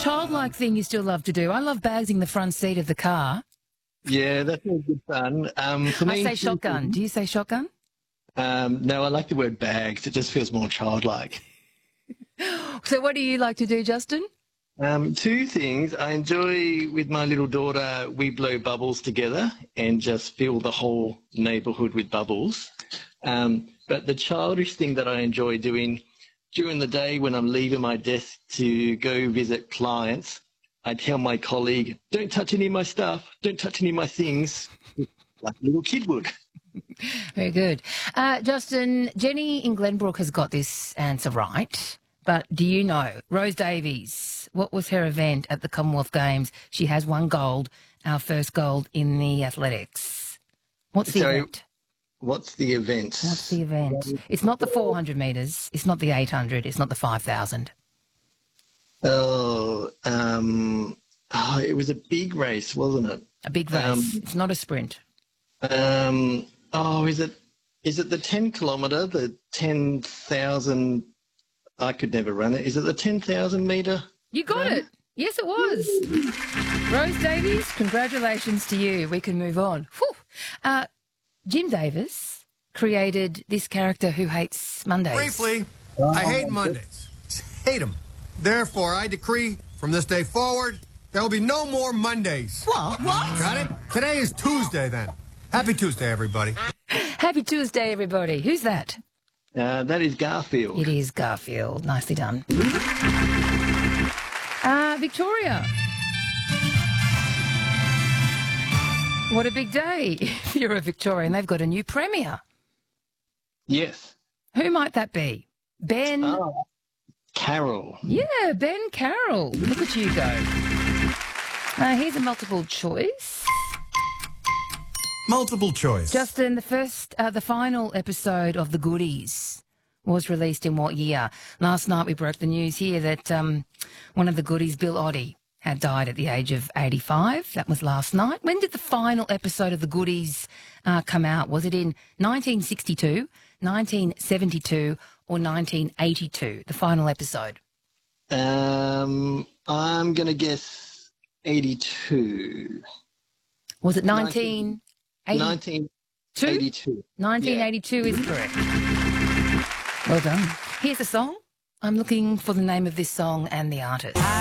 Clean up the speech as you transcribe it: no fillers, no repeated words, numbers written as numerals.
childlike thing you still love to do? I love bagsing the front seat of the car. Yeah, that's all good fun. For me, I say shotgun. Do you say shotgun? No, I like the word bags. It just feels more childlike. So what do you like to do, Justin? Two things. I enjoy, with my little daughter, we blow bubbles together and just fill the whole neighbourhood with bubbles. But the childish thing that I enjoy doing during the day when I'm leaving my desk to go visit clients, I tell my colleague, don't touch any of my stuff, don't touch any of my things, like a little kid would. Very good. Justin, Jenny in Glenbrook has got this answer right. But do you know, Rose Davies, what was her event at the Commonwealth Games? She has won gold, our first gold in the athletics. What's the event? What's the event? What's the event? It's not the 400 metres. It's not the 800. It's not the 5,000. It was a big race, wasn't it? A big race. It's not a sprint. Is it the 10 kilometre, the 10,000? I could never run it. Is it the 10,000 metre? You got it. Yes, it was. Rose Davies, congratulations to you. We can move on. Whew. Jim Davis created this character who hates Mondays. Briefly, I hate Mondays. Hate them. Therefore, I decree from this day forward, there will be no more Mondays. What? Got it? Today is Tuesday, then. Happy Tuesday, everybody. Happy Tuesday, everybody. Who's that? That is Garfield. It is Garfield. Nicely done. Victoria. What a big day. If you're a Victorian, they've got a new premier. Yes. Who might that be? Ben? Carroll. Yeah, Ben Carroll. Look at you go. Here's a multiple choice. Multiple choice. Justin, the final episode of The Goodies was released in what year? Last night we broke the news here that one of the Goodies, Bill Oddie, had died at the age of 85. That was last night. When did the final episode of The Goodies come out? Was it in 1962, 1972 or 1982, the final episode? I'm going to guess 82. Was it 1982? 1982 is correct. Well done. Here's a song. I'm looking for the name of this song and the artist.